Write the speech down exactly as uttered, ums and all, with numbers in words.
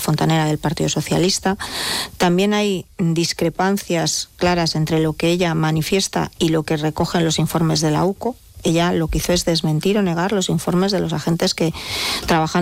fontanera del Partido Socialista. También hay discrepancias claras entre lo que ella manifiesta y lo que recogen los informes de la U C O. Ella lo que hizo es desmentir o negar los informes de los agentes que trabajan